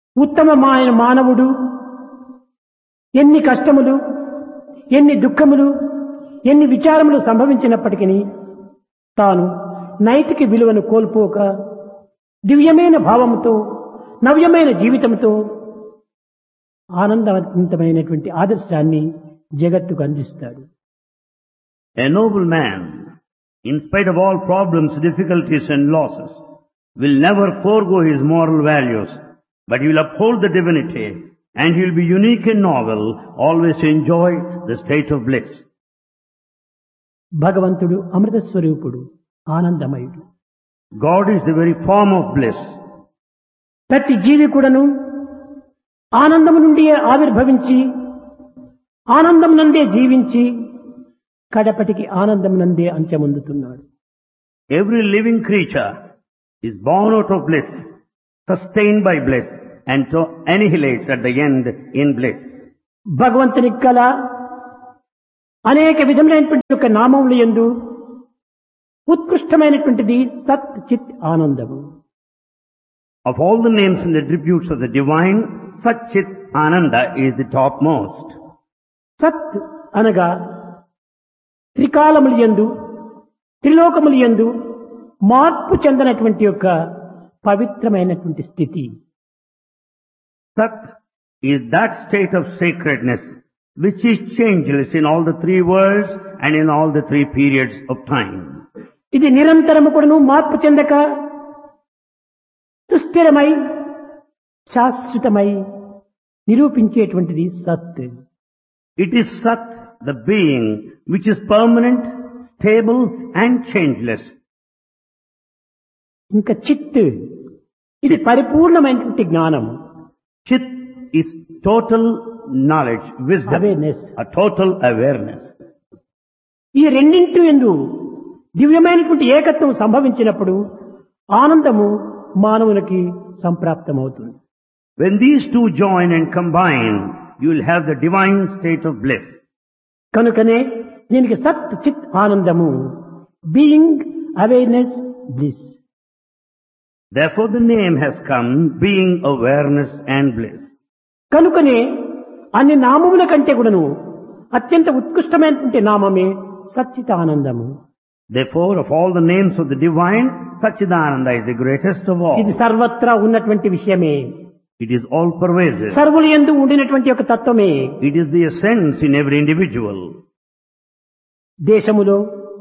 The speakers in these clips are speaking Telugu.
ఉత్తమమైన మానవుడు ఎన్ని కష్టములు, ఎన్ని దుఃఖములు, ఎన్ని విచారములు సంభవించినప్పటికీ తాను నైతిక విలువను కోల్పోక దివ్యమైన భావముతో, నవ్యమైన జీవితంతో ఆనందవంతమైనటువంటి ఆదర్శాన్ని జగత్తుకు అందిస్తాడు. A noble man, in spite of all problems, difficulties and losses, will never forego his moral values, but he will uphold the divinity and he will be unique and novel, always enjoy the state of bliss. భగవంతుడు అమృత స్వరూపుడు, ఆనందమయుడు. God is the very form of bliss. ప్రతి జీవి కూడాను ఆనందము నుండి ఆవిర్భవించి ఆనందం నందే జీవించి కడపటికి ఆనందం నందే అంత్యమొందుతున్నాడు. Every living creature is born out of bliss, sustained by bliss, and so annihilates at the end in bliss. భగవంతునికి గల అనేక విధములైనటువంటి యొక్క నామములు యందు ఉత్కృష్టమైనటువంటిది సత్ చిత్ ఆనందము. Of all the names and attributes of the divine, Sat Chit Ananda is the topmost. సత్ అనగా త్రికాలములు యందు, త్రిలోకములు యందు మార్పు చెందనటువంటి యొక్క పవిత్రమైనటువంటి స్థితి. Sat is that state of sacredness which is changeless in all the three worlds and in all the three periods of time. ఇది నిరంతరము కూడాను మార్పు చెందక సుస్థిరమై శాశ్వతమై నిరూపించేటువంటిది సత్. It is Sat, the being, which is permanent, stable and changeless. ఇంకా చిత్, ఇది పరిపూర్ణమైనటువంటి జ్ఞానం. Chit is total knowledge, wisdom, Awareness. a total awareness. ఈ రెండింటి యందు దివ్యమైనటువంటి ఏకత్వం సంభవించినప్పుడు ఆనందము మానవునికి సంప్రాప్తమవుతుంది. When these two join and combine, you will have the divine state of bliss. కనుకనే దీనికి సత్ చిత్ ఆనందము, being awareness bliss. Therefore the name has come, being awareness and bliss. కనుకనే అన్ని నామముల కంటే కూడాను అత్యంత ఉత్కృష్టమైనటువంటి నామమే సచ్చిదానందము. Therefore, of all the names of the divine, Satchidananda is the greatest of all. ఇది సర్వత్రా ఉన్నటువంటి విషయమే. It is all pervasive. సర్వుల యందు ఉండినటువంటి ఒక తత్వమే. It is the essence in every individual. దేశములో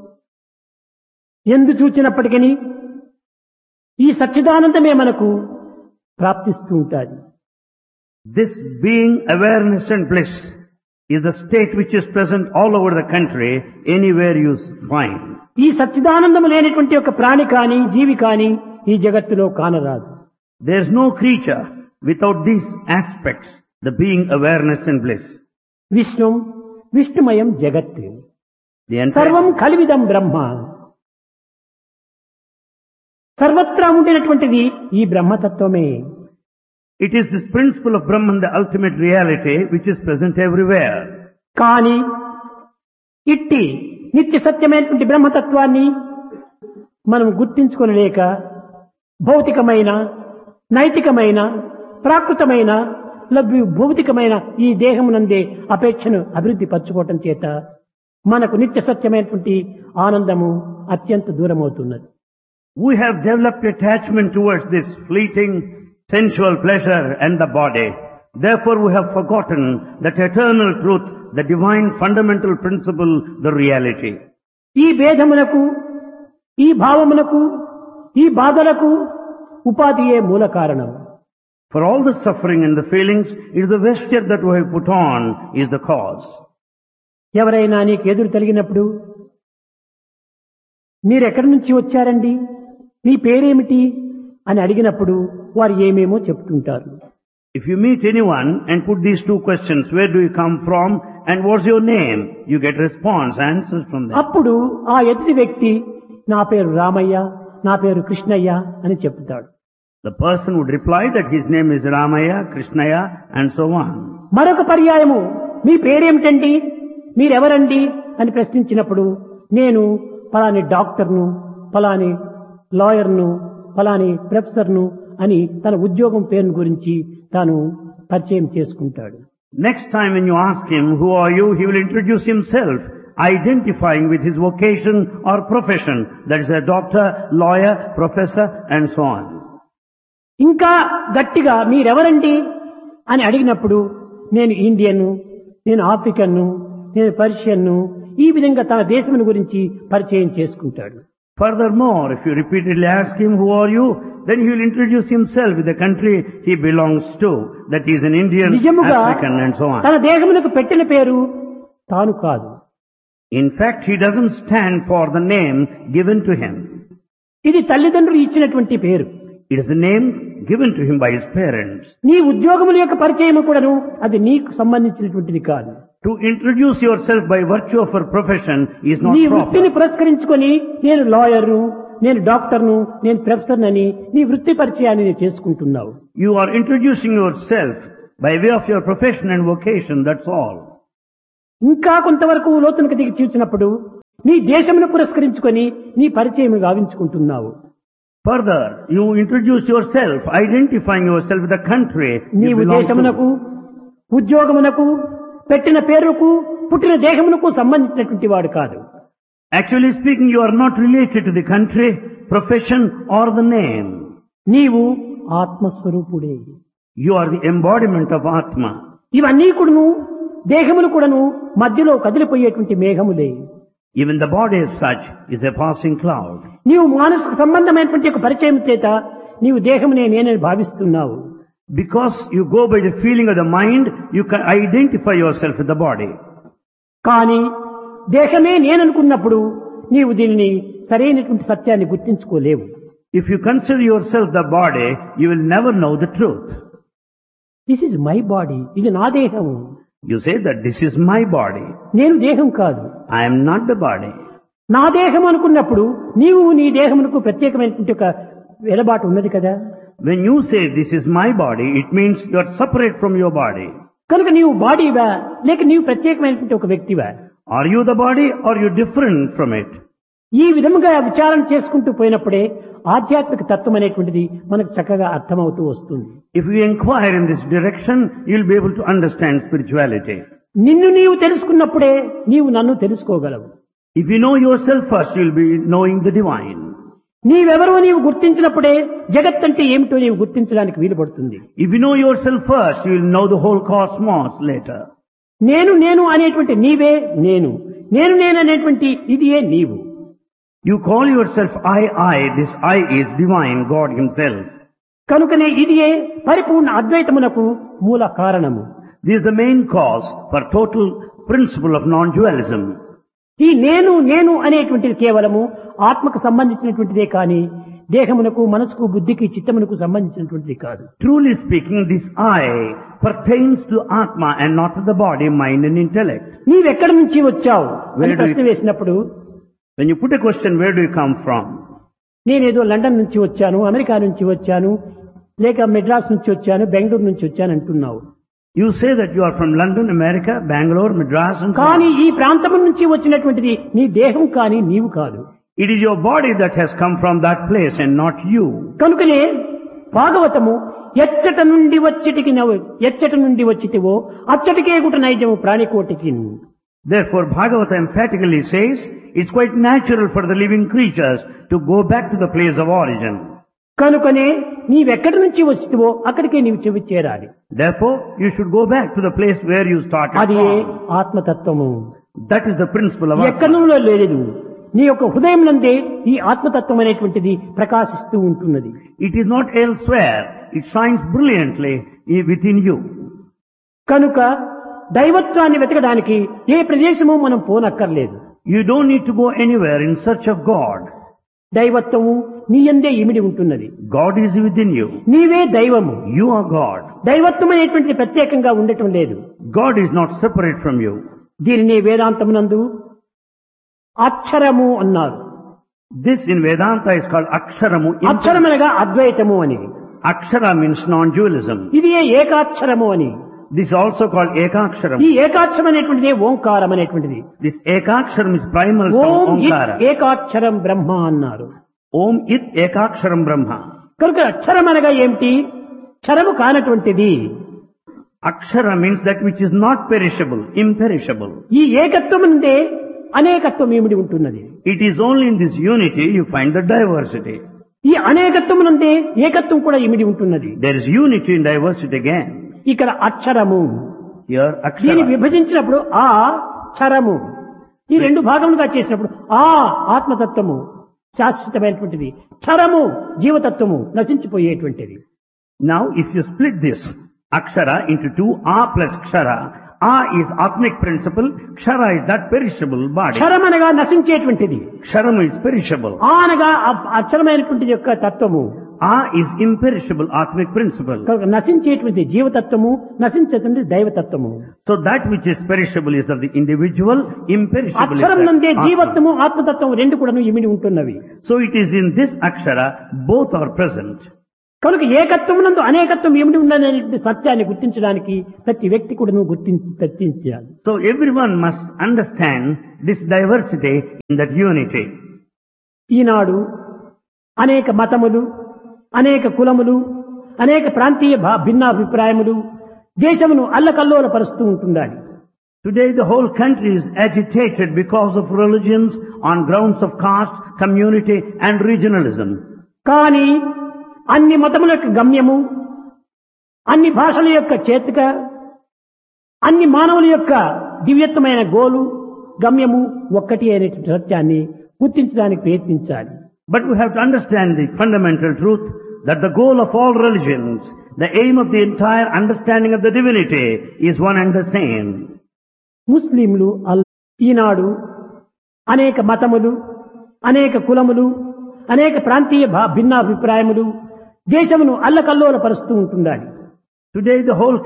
ఎందు చూచినప్పటికీ ఈ సచ్చిదానందమే మనకు ప్రాప్తిస్తూ ఉంటుంది. This being awareness and bliss is the state which is present all over the country, anywhere you find. ఈ సచ్చిదానందము లేనటువంటి ఒక ప్రాణి కాని జీవి కాని ఈ జగత్తులో కానరాదు. There is no creature without these aspects, the being awareness and bliss. విష్ణుం విష్ణుమయం జగత్, The entire, సర్వం కలివిదం బ్రహ్మ. సర్వత్రా ఉండినటువంటిది ఈ బ్రహ్మతత్వమే. it is this principle of Brahman, the ultimate reality, which is present everywhere. కానీ ఇట్టి నిత్య సత్యమైనటువంటి బ్రహ్మతత్వాన్ని మనం గుర్తించుకొనలేక భౌతికమైన, నైతికమైన, ప్రాకృతమైన, భౌతికమైన ఈ దేహమునందే అపేక్షను అభివృద్ధి పరచుకోవటం చేత మనకు నిత్య సత్యమైనటువంటి ఆనందము అత్యంత దూరమవుతున్నది. We have developed attachment towards this fleeting sensual pleasure and the body. Therefore we have forgotten that eternal truth, the divine fundamental principle, the reality. ఈ భేదములకు, ఈ భావములకు, ఈ బాధలకు ఉపాధియే మూల కారణం. For all the suffering and the feelings, it is the vesture that we have put on is the cause. ఎవరైనా నీకు ఎదురు తగిలినప్పుడు మీరెక్కడి నుంచి వచ్చారండి, మీ పేరేమిటి అని అడిగినప్పుడు వారు ఏమేమో చెప్తుంటారు. If you meet anyone and put these two questions, where do you come from and what's your name, you get response, answers from them. అప్పుడు ఆ ఎదుటి వ్యక్తి నా పేరు రామయ్య, నా పేరు కృష్ణయ్య అని చెప్తాడు. The person would reply that his name is Ramaya, Krishnaya and so on. మరొక పర్యాయము మీ పేరేమిటండి, మీరెవరండి అని ప్రశ్నించినప్పుడు నేను ఫలాని డాక్టర్ను, ఫలాని లాయర్ను, ఫలాని ప్రొఫెసర్ను అని తన ఉద్యోగం పేరు గురించి తాను పరిచయం చేసుకుంటాడు. Next time when you ask him, who are you, he will introduce himself, identifying with his vocation or profession. That is a doctor, lawyer, professor and so on. ఇంకా గట్టిగా మీరెవరండి అని అడిగినప్పుడు నేను ఇండియన్ను, నేను ఆఫ్రికన్ను, నేను పర్షియన్ను, ఈ విధంగా తన దేశం గురించి పరిచయం చేసుకుంటాడు. Furthermore, if you repeatedly ask him, who are you, then he will introduce himself with the country he belongs to. That he is an Indian, నిజముగా African and so on. తన దేహమునకు పెట్టిన పేరు తాను కాదు. In fact, he doesn't stand for the name given to him. ఇది తల్లిదండ్రులు ఇచ్చినటువంటి పేరు. It is a name given to him by his parents. నీ ఉద్యోగముల యొక్క పరిచయం కూడాను అది నీకు సంబంధించినటువంటిది కాదు. To introduce yourself by virtue of your profession is not నీ proper. వృత్తిని పురస్కరించుకొని నేను లాయర్ను, నేను డాక్టర్ను, నేను ప్రొఫెసర్ అని నీ వృత్తి పరిచయాన్ని నీవు చేసుకుంటున్నావు. You are introducing yourself by way of your profession and vocation, that's all. ఇంకా కొంతవరకు లోతునికి దిగి చూసినప్పుడు నీ దేశమును పురస్కరించుకొని నీ పరిచయం గావించుకుంటున్నావు. Further, you introduce yourself, identifying yourself with the country you నీవు belong దేశమునకు, to. ఉద్యోగమునకు, పెట్టిన పేరుకు, పుట్టిన దేహమునకు సంబంధించినటువంటి వాడు కాదు. Actually speaking, you are not related to the country, profession or the name. నీవు ఆత్మస్వరూపుడే. You are the embodiment of Atma. ఇవన్నీ కూడాను దేహములు కూడాను మధ్యలో కదిలిపోయేటువంటి మేఘములే. Even the body as such is a passing cloud. నీవు మానసిక సంబంధమైనటువంటి ఒక పరిచయం చేత నీవు దేహమునే నేనని భావిస్తున్నావు. Because you go by the feeling of the mind, you can identify yourself with the body. కానీ దేహమే నేననుకున్నప్పుడు నీవు దీనిని సరైనటువంటి సత్యాన్ని గుర్తించుకోలేవు. If you consider yourself the body, you will never know the truth. This is my body, ఇది నా దేహము. You say that this is my body. నేను దేహం కాదు. I am not the body. నా దేహం అనుకున్నప్పుడు నీవు నీ దేహమునకు ప్రత్యేకమైనటువంటి ఒక వెలబాటు ఉన్నది కదా. When you say this is my body, it means you are separate from your body. కనుక నీవు బాడీవా లేక నీవు ప్రత్యేకమైనటువంటి ఒక వ్యక్తివా? Are you the body or are you different from it? ఈ విధముగా విచారణ చేసుకుంటూ పోయినప్పుడే ఆధ్యాత్మిక తత్వం అనేటువంటిది మనకు చక్కగా అర్థమవుతూ వస్తుంది. If you inquire in this direction, you will be able to understand spirituality. నిన్ను నీవు తెలుసుకున్నప్పుడే నీవు నన్ను తెలుసుకోగలవు. If you know yourself first, you will be knowing the divine. నీవెవరో నీవు గుర్తించినప్పుడే జగత్ అంటే ఏమిటో నీవు గుర్తించడానికి వీలు పడుతుంది. If you know yourself first, you will know the whole cosmos later. నేను నేను అనేటువంటి నీవే నేను, నేను నేను అనేటువంటి ఇదియే నీవు. You call yourself I. This I is divine, God himself. కనుకనే ఇదియే పరిపూర్ణ అద్వైతమునకు మూల కారణము. This is the main cause for total principle of non-dualism. ఈ నేను నేను అనేటువంటిది కేవలము ఆత్మకు సంబంధించినటువంటిదే కానీ దేహమునకు, మనసుకు, బుద్ధికి, చిత్తమునకు సంబంధించినటువంటిది కాదు. Truly speaking, this I pertains to Atma and not to the body, mind and intellect. నీవెక్కడి నుంచి వచ్చావు Where అని do ప్రశ్న you- వేసినప్పుడు When you put a question, where do you come from? నేనేదో లండన్ నుంచి వచ్చాను, అమెరికా నుంచి వచ్చాను, లేక మెడ్రాస్ నుంచి వచ్చాను, బెంగళూరు నుంచి వచ్చాను అంటున్నావు. You say that you are from London, America, Bangalore, Madras and so కానీ on. ఈ ప్రాంతం నుంచి వచ్చినటువంటిది నీ దేహం కానీ నీవు కాదు. It is your body that has come from that place and not you. కనుకనే భాగవతము ఎచ్చట నుండి వచ్చితివో అచ్చటికే గుట నైజము ప్రాణికోటికి. Therefore, Bhagavata emphatically says, it's quite natural for the living creatures to go back to the place of origin. కనుకనే నీవెక్కడి నుంచి వచ్చితివో అక్కడికే నీవు చెవి చేరాలి. Therefore, you should go back to the place where you started అది from. ఆత్మతత్వము. That is the principle of Atma. ఎక్కడో లేదు, నీ యొక్క హృదయం నందే ఈ ఆత్మతత్వం అనేటువంటిది ప్రకాశిస్తూ ఉంటున్నది. It is not elsewhere. It shines brilliantly within you. కనుక దైవత్వాన్ని వెతకడానికి ఏ ప్రదేశము మనం పోనక్కర్లేదు. You don't need to go anywhere in search of God. దైవత్వము నీ యందే ఇమిడి ఉంటున్నది. God is within you. నీవే దైవము. You are God. దైవత్వం అనేటువంటిది ప్రత్యేకంగా ఉండటం లేదు. God is not separate from you. దీనిని వేదాంతమునందు అక్షరము అన్నారు. This in Vedanta is called Aksharamu. అక్షరమనగా అద్వైతము అని. Akshara means non-dualism. ఇది ఏకాక్షరము అని. This is also called Ekaksharam. ఈ ఏకాక్షరం అనేటువంటిది ఓంకారం అనేటువంటిది. This Ekaksharam is primal Om sound, ఇత్ Omkara. ఏకాక్షరం బ్రహ్మ అన్నారు. Om It Ekaksharam Brahma. కనుక అక్షరం అనగా ఏమిటి? క్షరము కానటువంటిది. Akshara means that which is not perishable, imperishable. ఈ ఏకత్వం నుండే అనేకత్వం ఏమిడి ఉంటున్నది. It is only in this unity you find the diversity. ఈ అనేకత్వం నుండే ఏకత్వం కూడా ఇమిడి ఉంటున్నది. There is unity in diversity again. ఇక్కడ అక్షరము Here, దీన్ని Akshara. విభజించినప్పుడు ఆ క్షరము ఈ రెండు భాగములుగా చేసినప్పుడు ఆ ఆత్మతత్వము శాశ్వతమైనటువంటిది, క్షరము జీవతత్వము నశించిపోయేటువంటిది. Now, if you split this Akshara into two, A plus Kshara, A is Atmic principle, Kshara is that perishable body. క్షరం అనగా నశించేటువంటిది, Ksharam is perishable. ఆ అనగా అక్షరమైనటువంటి యొక్క తత్వము, A is imperishable Atmic principle. కనుక నశించేటువంటి జీవతత్వము, నశించేటువంటి దైవతత్వము. So that which is perishable is of the individual, imperishable is అక్షరం నుండే that Atma. జీవత్వము ఆత్మతత్వం రెండు కూడాను ఇమిడి ఉంటున్నవి. So it is in this Akshara, both are present. కనుక ఏకత్వమునందు అనేకత్వం ఏమిటి ఉన్నదనే సత్యాన్ని గుర్తించడానికి ప్రతి వ్యక్తి కూడాను గుర్తించాలి. So everyone must understand this diversity in that unity. ఈనాడు అనేక మతములు, అనేక కులములు, అనేక ప్రాంతీయ భిన్నాభిప్రాయములు దేశమును అల్లకల్లోల పరుస్తూ ఉంటున్నాయి. Today the whole country is agitated because of religions on grounds of caste, community and regionalism. కానీ అన్ని మతముల యొక్క గమ్యము, అన్ని భాషల యొక్క చేతిక, అన్ని మానవుల యొక్క దివ్యత్వమైన గోలు గమ్యము ఒక్కటి అనేటువంటి సత్యాన్ని గుర్తించడానికి ప్రయత్నించాలి. But we have to understand the fundamental truth that the goal of all religions, the aim of the entire understanding of the divinity is one and the same. ముస్లింలు ఈనాడు అనేక మతములు, అనేక కులములు, అనేక ప్రాంతీయ భిన్నాభిప్రాయములు దేశమును అల్లకల్లోల పరుస్తూ ఉంటున్నాయి. Today the whole